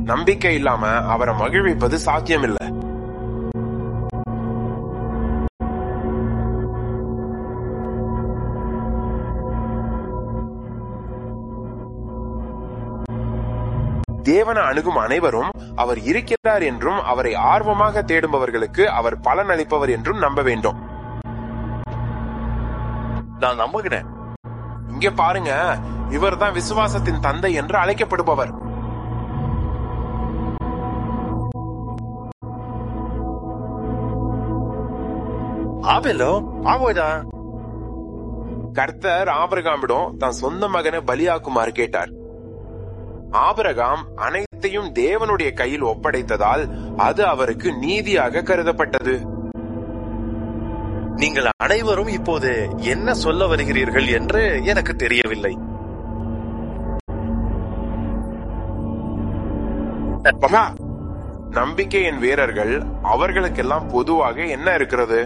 நம்பிக்கை இல்லாம அவரை மகிழ்விப்பது சாத்தியமில்லை. தேவனை அணுகும் அனைவரும் அவர் இருக்கிறார் என்றும் அவரை ஆர்வமாக தேடுபவர்களுக்கு அவர் பலன் அளிப்பவர் என்றும் நம்ப வேண்டும். நான் நம்புகிறேன். இங்க பாருங்க, இவர்தான் விசுவாசத்தின் தந்தை என்று அழைக்கப்படுபவர். ஆபேலோ ஆவோதா? கர்த்தர் ஆபிரகாமிடம் தன் சொந்த மகனை பலியாக்குமாறு கேட்டார். ஆபிரகாம் அனைத்தையும் தேவனுடைய கையில் ஒப்படைத்ததால் அது அவருக்கு நீதியாக கருதப்பட்டது. நீங்கள் அனைவரும் இப்போது என்ன சொல்ல வருகிறீர்கள் என்று எனக்கு தெரியவில்லை. நம்பிக்கையின் வீரர்கள் அவர்களுக்கெல்லாம் பொதுவாக என்ன இருக்கிறது?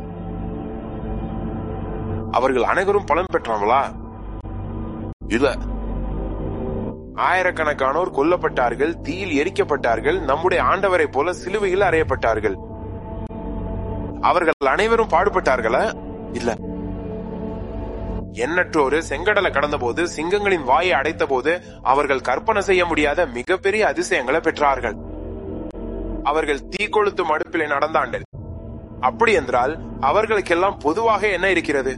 அவர்கள் அனைவரும் பலன் பெற்றாங்களா? இல்ல. ஆயிரக்கணக்கானோர் கொல்லப்பட்டார்கள், தீயில் எரிக்கப்பட்டார்கள், நம்முடைய ஆண்டவரை போல சிலுவையில் அறையப்பட்டார்கள். அவர்கள் அனைவரும் பாடுபட்டார்களா? இல்ல. எண்ணற்றோரு செங்கடலை கடந்த போது, சிங்கங்களின் வாயை அடைத்த போது அவர்கள் கற்பனை செய்ய முடியாத மிகப்பெரிய அதிசயங்களை பெற்றார்கள். அவர்கள் தீ கொளுத்தும் அடுப்பிலே நடந்தாண்டல். அப்படி என்றால் அவர்களுக்கெல்லாம் பொதுவாக என்ன இருக்கிறது?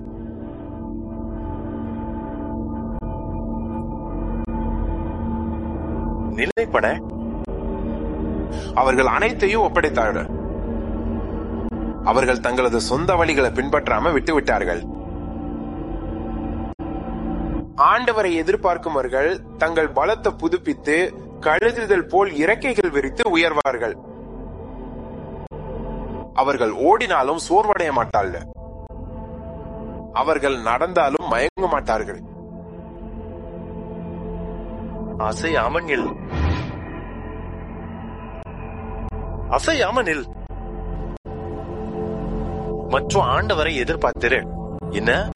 நிலைப்பட அவர்கள் அனைத்தையும் ஒப்படைத்தார்கள். அவர்கள் தங்களது சொந்த வழிகளை பின்பற்றாம விட்டுவிட்டார்கள். ஆண்டவரை எதிர்பார்க்குமவர்கள் தங்கள் பலத்தை புதுப்பித்து கழுதுதல் போல் இறக்கைகள் விரித்து உயர்வார்கள். அவர்கள் ஓடினாலும் சோர்வடைய மாட்டார்கள். அவர்கள் நடந்தாலும் மயங்க மாட்டார்கள். அசையாமனில் மற்றும் ஆண்டவரை எதிர்பார்த்திரு. என்ன